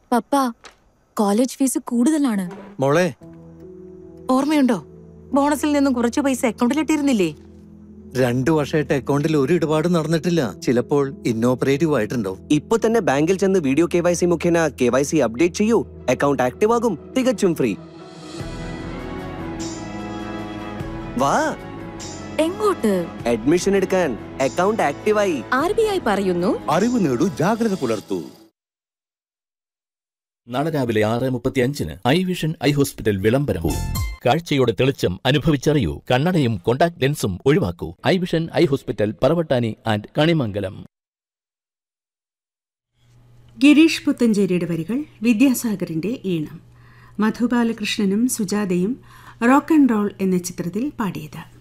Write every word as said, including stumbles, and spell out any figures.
പപ്പ, college fees കൂടുതലാണ്. മോളെ, ഓർമ്മയുണ്ടോ? ബോണസിൽ നിന്നും കുറച്ച് പൈസ അക്കൗണ്ടിലിട്ടിരുന്നില്ലേ? രണ്ടു വർഷമായിട്ട് അക്കൗണ്ടിൽ ഒരു ഇടപാടും നടന്നിട്ടില്ല. ചിലപ്പോൾ ഇന്നോപ്പറേറ്റീവ് ആയിട്ടുണ്ടാവും. ഇപ്പൊ തന്നെ ബാങ്കിൽ ചെന്ന് വീഡിയോ കെ വൈ സി മുഖേന കെ വൈ സി അപ്ഡേറ്റ് ചെയ്യൂ. അക്കൗണ്ട് ആക്റ്റീവ് ആകും, തികച്ചും ഫ്രീ. വാ, എങ്ങോട്ട്? അഡ്മിഷൻ എടുക്കാൻ. അക്കൗണ്ട് ആക്റ്റീവായി. ആർ ബി ഐ പറയുന്നു, അറിവ് നേടൂ, ജാഗ്രത പുലർത്തൂ. നാളെ രാവിലെ ആറ് മുപ്പത്തി അഞ്ചിന് ഐ വിഷൻ ഐ ഹോസ്പിറ്റൽ വിളംബരവും. കാഴ്ചയുടെ തെളിച്ചം അനുഭവിച്ചറിയൂ. കണ്ണടയും contact ലെൻസും ഒഴിവാക്കൂ. I vision eye hospital, Paravattani and Kanimangalam. Girish പുത്തഞ്ചേരിയുടെ വരികൾ, വിദ്യാസാഗറിന്റെ ഈണം. മധുബാലകൃഷ്ണനും സുജാതയും റോക്ക് ആൻഡ് റോൾ എന്ന ചിത്രത്തിൽ പാടിയത്.